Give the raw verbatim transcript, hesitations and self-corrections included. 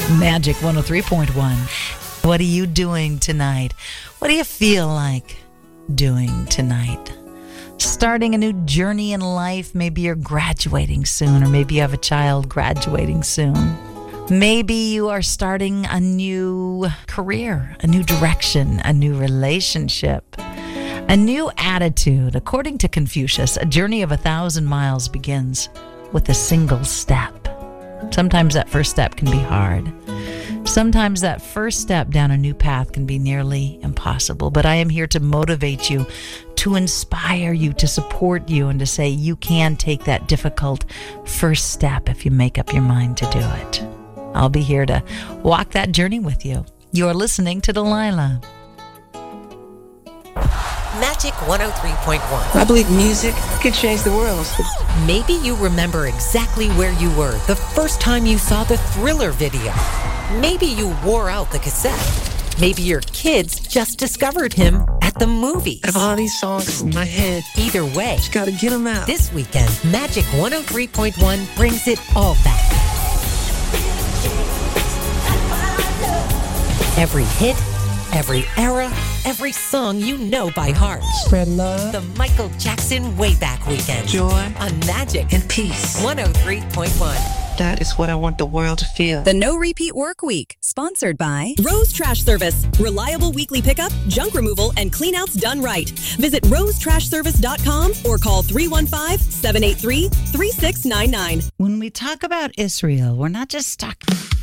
Magic one oh three point one. What are you doing tonight? What do you feel like doing tonight? Starting a new journey in life. Maybe you're graduating soon, or maybe you have a child graduating soon. Maybe you are starting a new career, a new direction, a new relationship, a new attitude. According to Confucius, a journey of a thousand miles begins with a single step. Sometimes that first step can be hard. Sometimes that first step down a new path can be nearly impossible. But I am here to motivate you, to inspire you, to support you, and to say you can take that difficult first step if you make up your mind to do it. I'll be here to walk that journey with you. You're listening to Delilah. Magic one oh three point one. I believe music can change the world. Maybe you remember exactly where you were the first time you saw the Thriller video. Maybe you wore out the cassette. Maybe your kids just discovered him at the movies. I have all these songs in my head. Either way, Just gotta get them out. this weekend, Magic one oh three point one brings it all back. Every hit, every era, every song you know by heart. Spread love, The Michael Jackson Wayback Weekend joy, on Magic and peace. one oh three point one. That is what I want the world to feel. The No Repeat Work Week, sponsored by Rose Trash Service. Reliable weekly pickup, junk removal, and cleanouts done right. Visit rose trash service dot com or call three one five, seven eight three, three six nine nine. When we talk about Israel, we're not just talking